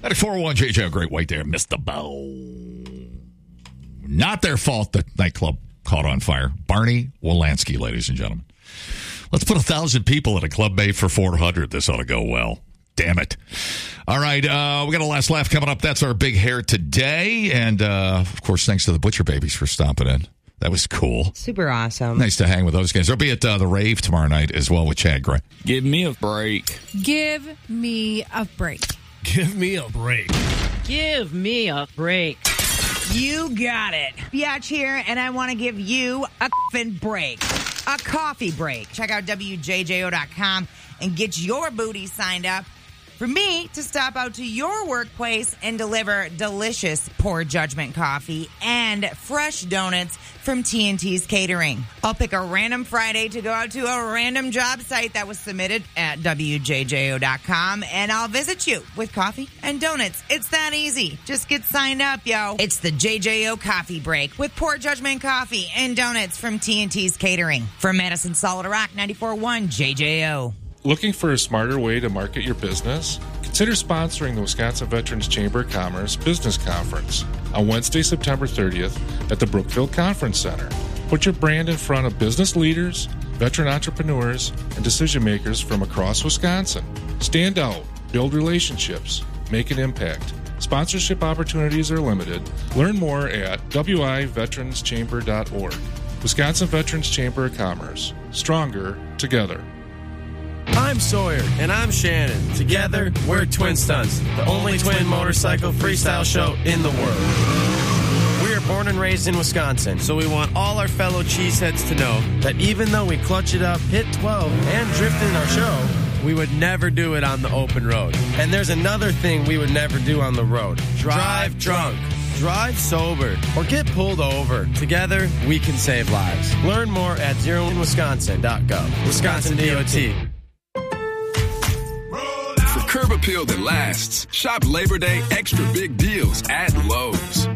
94.1 JJ, Great White there. Missed the bow. Not their fault the nightclub caught on fire. Barney Wolanski, ladies and gentlemen. Let's put 1,000 people at a club made for 400. This ought to go well. Damn it. All right, we got a last laugh coming up. That's our big hair today. And, of course, thanks to the Butcher Babies for stopping in. That was cool. Super awesome. Nice to hang with those guys. They'll be at the rave tomorrow night as well with Chad Gray. Give me a break. Give me a break. Give me a break. Give me a break. You got it. Biatch here, and I want to give you a f***ing break. A coffee break. Check out WJJO.com and get your booty signed up for me to stop out to your workplace and deliver delicious Poor Judgment coffee and fresh donuts from TNT's Catering. I'll pick a random Friday to go out to a random job site that was submitted at WJJO.com, and I'll visit you with coffee and donuts. It's that easy. Just get signed up, yo. It's the JJO Coffee Break with Poor Judgment coffee and donuts from TNT's Catering. From Madison Solid Rock, 94.1 JJO. Looking for a smarter way to market your business? Consider sponsoring the Wisconsin Veterans Chamber of Commerce Business Conference on Wednesday, September 30th at the Brookfield Conference Center. Put your brand in front of business leaders, veteran entrepreneurs, and decision makers from across Wisconsin. Stand out, build relationships, make an impact. Sponsorship opportunities are limited. Learn more at wiveteranschamber.org. Wisconsin Veterans Chamber of Commerce. Stronger together. I'm Sawyer. And I'm Shannon. Together, we're Twin Stunts, the only twin motorcycle freestyle show in the world. We are born and raised in Wisconsin, so we want all our fellow cheeseheads to know that even though we clutch it up, hit 12, and drift in our show, we would never do it on the open road. And there's another thing we would never do on the road. Drive drunk. Drive sober or get pulled over. Together, we can save lives. Learn more at zeroinwisconsin.gov. Wisconsin DOT. For curb appeal that lasts, shop Labor Day extra big deals at Lowe's.